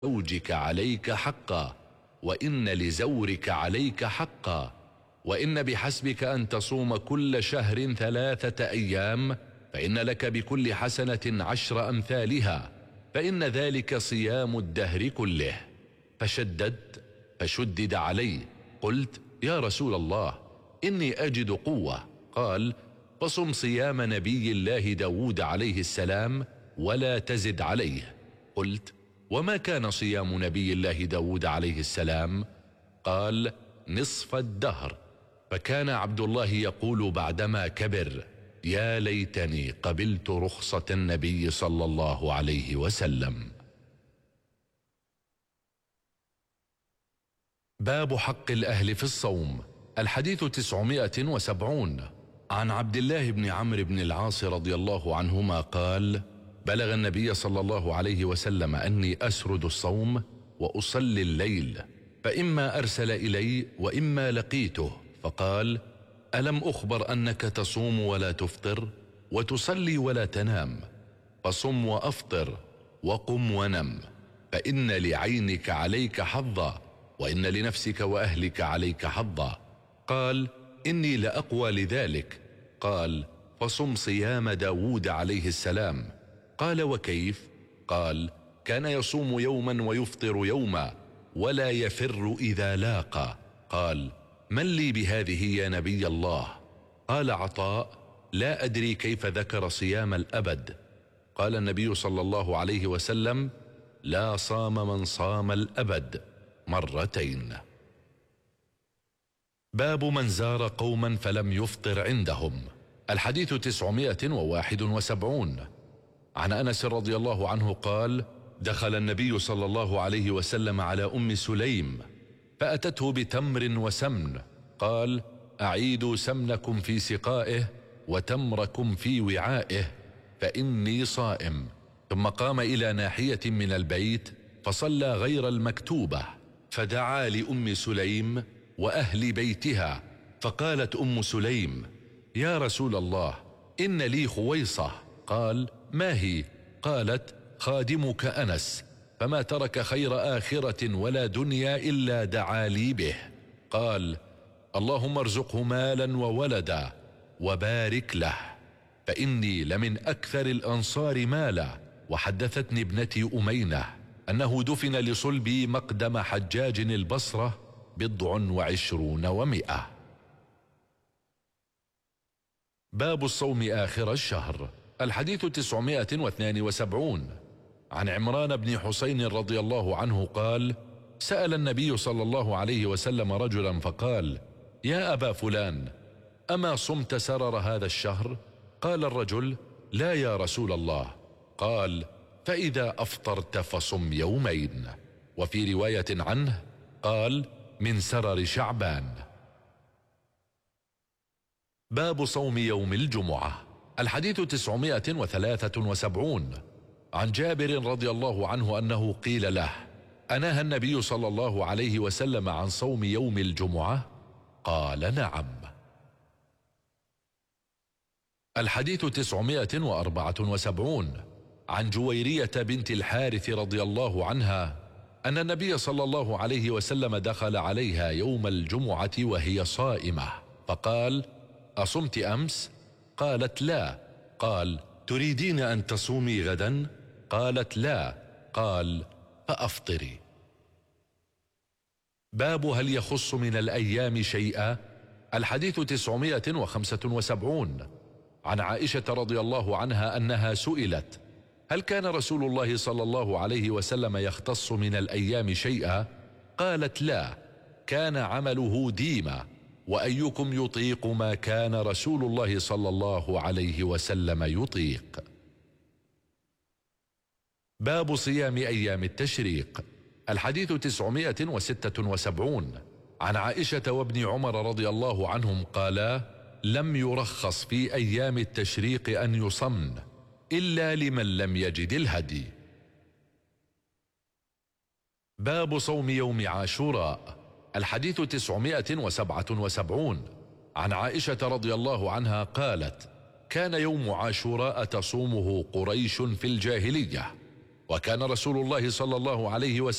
زوجك عليك حقا، وإن لزورك عليك حقا، وإن بحسبك أن تصوم كل شهر 3 أيام، فإن لك بكل حسنة 10 أمثالها، فإن ذلك صيام الدهر كله. فشدد علي. قلت: يا رسول الله، إني أجد قوة. قال: فصم صيام نبي الله داود عليه السلام ولا تزد عليه. قلت: وما كان صيام نبي الله داود عليه السلام؟ قال: نصف الدهر. فكان عبد الله يقول بعدما كبر: يا ليتني قبلت رخصة النبي صلى الله عليه وسلم. باب حق الأهل في الصوم. الحديث 970. عن عبد الله بن عمرو بن العاص رضي الله عنهما قال: بلغ النبي صلى الله عليه وسلم أني أسرد الصوم وأصلي الليل، فإما أرسل إلي وإما لقيته، فقال: ألم أخبر أنك تصوم ولا تفطر وتصلي ولا تنام؟ فصم وأفطر وقم ونم، فإن لعينك عليك حظا، وإن لنفسك وأهلك عليك حظا. قال: إني لأقوى لذلك. قال: فصم صيام داود عليه السلام. قال: وكيف؟ قال: كان يصوم يوما ويفطر يوما ولا يفر إذا لاقى. قال: من لي بهذه يا نبي الله؟ قال عطاء: لا أدري كيف ذكر صيام الأبد. قال النبي صلى الله عليه وسلم: لا صام من صام الأبد مرتين. باب من زار قوما فلم يفطر عندهم. الحديث 971. عن أنس رضي الله عنه قال: دخل النبي صلى الله عليه وسلم على أم سليم فأتته بتمر وسمن، قال: أعيدوا سمنكم في سقائه وتمركم في وعائه، فإني صائم. ثم قام إلى ناحية من البيت فصلى غير المكتوبة، فدعا لأم سليم وأهل بيتها، فقالت أم سليم: يا رسول الله، إن لي خويصة. قال: ما هي؟ قالت: خادمك أنس، فما ترك خير آخرة ولا دنيا إلا دعا لي به. قال: اللهم ارزقه مالا وولدا وبارك له، فإني لمن أكثر الأنصار مالا. وحدثتني ابنتي أمينة أنه دفن لصلبي مقدم حجاج البصرة 27 و100. باب الصوم آخر الشهر. الحديث 972. عن عمران بن حسين رضي الله عنه قال: سأل النبي صلى الله عليه وسلم رجلا فقال: يا أبا فلان، أما صمت سرر هذا الشهر؟ قال الرجل: لا يا رسول الله. قال: فإذا أفطرت فصم يومين. وفي رواية عنه قال: من سرر شعبان. باب صوم يوم الجمعة. الحديث 973. عن جابر رضي الله عنه أنه قيل له: أنهى النبي صلى الله عليه وسلم عن صوم يوم الجمعة؟ قال: نعم. الحديث 974. عن جويرية بنت الحارث رضي الله عنها أن النبي صلى الله عليه وسلم دخل عليها يوم الجمعة وهي صائمة، فقال: أصمت أمس؟ قالت: لا. قال: تريدين أن تصومي غدا؟ قالت: لا. قال: فأفطري. باب هل يخص من الأيام شيئا. الحديث 975. عن عائشة رضي الله عنها أنها سئلت: هل كان رسول الله صلى الله عليه وسلم يختص من الأيام شيئا؟ قالت: لا، كان عمله ديما، وأيكم يطيق ما كان رسول الله صلى الله عليه وسلم يطيق. باب صيام أيام التشريق. الحديث 976. عن عائشة وابن عمر رضي الله عنهم قالا: لم يرخص في أيام التشريق أن يصمن إلا لمن لم يجد الهدي. باب صوم يوم عاشوراء. الحديث 977. عن عائشة رضي الله عنها قالت: كان يوم عاشوراء تصومه قريش في الجاهلية. وكان رسول الله صلى الله عليه وسلم